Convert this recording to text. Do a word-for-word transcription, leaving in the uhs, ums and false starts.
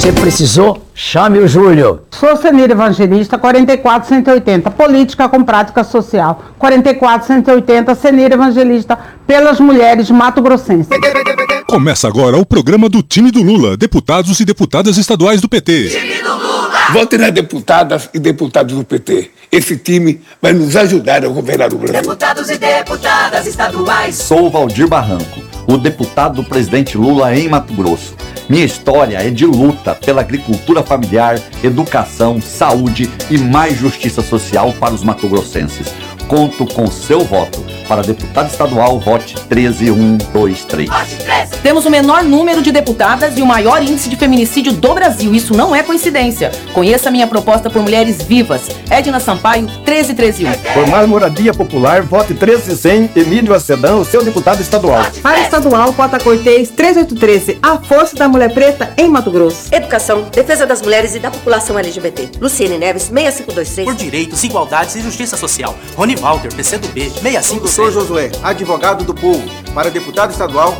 você precisou, chame o Júlio. Sou Senira Evangelista, quarenta e quatro cento e oitenta, política com prática social. quarenta e quatro cento e oitenta, Senira Evangelista, pelas mulheres mato-grossenses. Começa agora o programa do time do Lula, deputados e deputadas estaduais do P T. Time do Lula! Vote nas deputadas e deputados do P T. Esse time vai nos ajudar a governar o Brasil. Deputados e deputadas estaduais. Sou Valdir Barranco, o deputado do presidente Lula em Mato Grosso. Minha história é de luta pela agricultura familiar, educação, saúde e mais justiça social para os mato-grossenses. Conto com seu voto. Para deputado estadual, vote treze um dois três. Temos o menor número de deputadas e o maior índice de feminicídio do Brasil. Isso não é coincidência. Conheça minha proposta por mulheres vivas. Edna Sampaio, treze treze um. Por mais moradia popular, vote treze cem, Emílio Acedão, seu deputado estadual. Para estadual, Cota Cortez, treze oito treze. A força da mulher preta em Mato Grosso. Educação, defesa das mulheres e da população L G B T. Luciene Neves, seis cinco dois três. Por direitos, igualdades e justiça social. Rony Walter, P C do B, seis cinco seis. Sou Josué, advogado do povo. Para deputado estadual,